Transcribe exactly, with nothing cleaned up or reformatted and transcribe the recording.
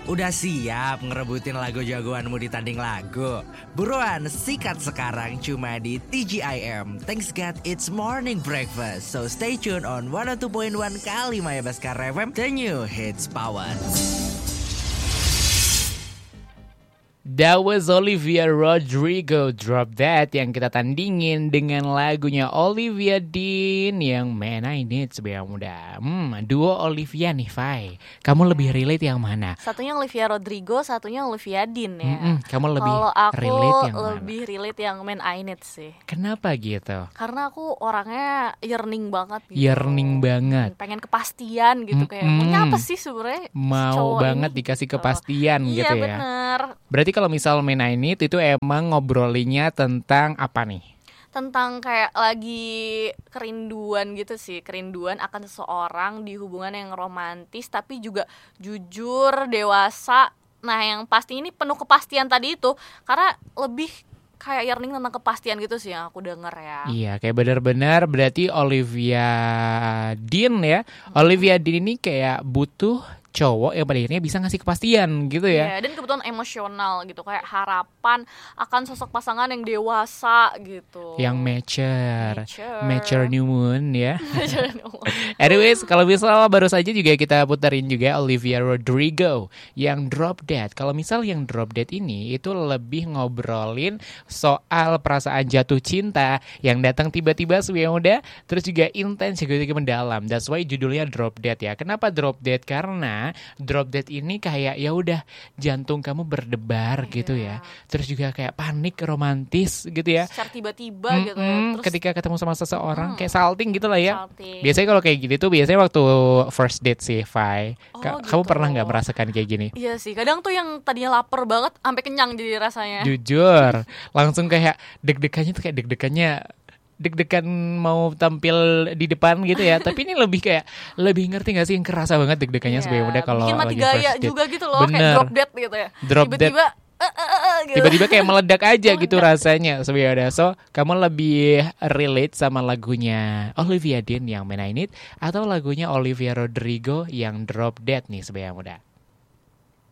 Udah siap ngerebutin lagu jagoanmu di tanding lagu? Buruan sikat sekarang cuma di T G I M. Thanks God it's morning breakfast. So stay tuned on one oh two point one Kalimaya Baskara F M. The new hits power. That was Olivia Rodrigo, Drop That, yang kita tandingin dengan lagunya Olivia Dean yang Man I Need Sebagai Muda. Hmm, duo Olivia nih, Fai. Kamu lebih relate yang mana? Satunya Olivia Rodrigo, satunya Olivia Dean ya. Mm-mm, kamu lebih Kalau aku relate yang lebih mana? relate yang Man I Need sih. Kenapa gitu? Karena aku orangnya yearning banget gitu. Yearning banget. Pengen kepastian gitu, kayak Mm-mm. maunya apa sih sebenarnya? Mau cowok banget ini? dikasih Gitu. kepastian gitu Iya ya. bener. Berarti kalau misal Man I Need itu emang ngobrolinya tentang apa nih? Tentang kayak lagi kerinduan gitu sih, kerinduan akan seseorang di hubungan yang romantis tapi juga jujur, dewasa. Nah yang pasti ini penuh kepastian tadi itu, karena lebih kayak yearning tentang kepastian gitu sih yang aku denger ya. Iya, kayak benar-benar berarti Olivia Dean ya. Olivia Dean ini kayak butuh cowok yang pada akhirnya bisa ngasih kepastian gitu ya. Iya, dan kebetulan emosional gitu, kayak harapan akan sosok pasangan yang dewasa gitu. Yang mature, Mature. mature new moon ya. Anyways, kalau misal baru saja juga kita puterin juga Olivia Rodrigo yang Drop Dead. Kalau misal yang Drop Dead ini itu lebih ngobrolin soal perasaan jatuh cinta yang datang tiba-tiba sebagai muda, terus juga intens juga mendalam. That's why judulnya Drop Dead ya. Kenapa Drop Dead? Karena Drop Dead ini kayak ya udah jantung kamu berdebar Iya. gitu ya. Terus juga kayak panik romantis gitu ya. Secara tiba-tiba gitu ya. Mm-mm, Terus ketika ketemu sama seseorang Mm. kayak salting gitu lah ya. salting. Biasanya kalau kayak gini tuh biasanya waktu first date sih, Fai. Oh, Ka- gitu. Kamu pernah nggak merasakan kayak gini? Iya sih, kadang tuh yang tadinya lapar banget sampai kenyang jadi rasanya. Jujur, langsung kayak deg-degannya tuh kayak deg-degannya deg-degan mau tampil di depan gitu ya. Tapi ini lebih kayak lebih ngerti gak sih yang kerasa banget deg-degannya Iya, sebagai muda kalau bikin mati lagi gaya first date. juga gitu loh, kayak Bener. drop dead gitu ya. Drop Tiba-tiba eh, eh, eh, eh, gitu. Tiba-tiba kayak meledak aja gitu Meledak. rasanya sebagai muda. So, kamu lebih relate sama lagunya Olivia Dean yang Man I Need atau lagunya Olivia Rodrigo yang Drop Dead nih sebagai muda?